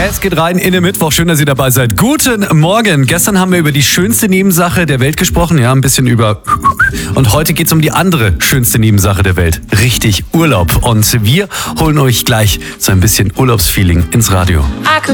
Es geht rein in den Mittwoch. Schön, dass ihr dabei seid. Guten Morgen. Gestern haben wir über die schönste Nebensache der Welt gesprochen. Ja, ein bisschen über... Und heute geht es um die andere schönste Nebensache der Welt. Richtig, Urlaub. Und wir holen euch gleich so ein bisschen Urlaubsfeeling ins Radio.